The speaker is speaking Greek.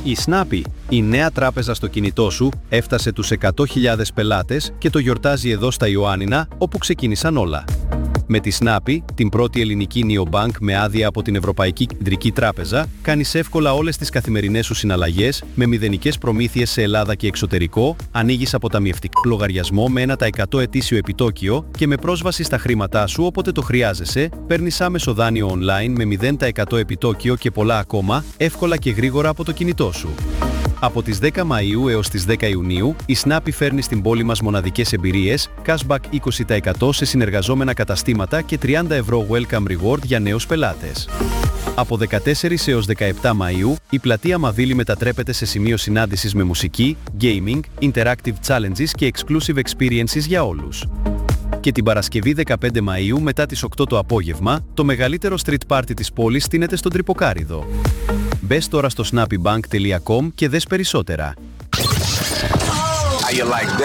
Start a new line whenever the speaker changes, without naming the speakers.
Η Snappy, η νέα τράπεζα στο κινητό σου, έφτασε τους 100.000 πελάτες και το γιορτάζει εδώ στα Ιωάννινα, όπου ξεκίνησαν όλα. Με τη Snappy, την πρώτη ελληνική neobank με άδεια από την Ευρωπαϊκή Κεντρική Τράπεζα, κάνεις εύκολα όλες τις καθημερινές σου συναλλαγές με μηδενικές προμήθειες σε Ελλάδα και εξωτερικό, ανοίγεις αποταμιευτικό λογαριασμό με 1% ετήσιο επιτόκιο και με πρόσβαση στα χρήματά σου όποτε το χρειάζεσαι, παίρνεις άμεσο δάνειο online με 0% επιτόκιο και πολλά ακόμα, εύκολα και γρήγορα από το κινητό σου. Από τις 10 Μαΐου έως τις 10 Ιουνίου, η Snappy φέρνει στην πόλη μας μοναδικές εμπειρίες, cashback 20% σε συνεργαζόμενα καταστήματα και 30 ευρώ welcome reward για νέους πελάτες. Από 14 έως 17 Μαΐου, η πλατεία Μαβίλη μετατρέπεται σε σημείο συνάντησης με μουσική, gaming, interactive challenges και exclusive experiences για όλους. Και την Παρασκευή 15 Μαΐου μετά τις 8 το απόγευμα, το μεγαλύτερο street party της πόλης στείνεται στον Τρυποκάριδο. Μπες τώρα στο snappybank.com και δες περισσότερα.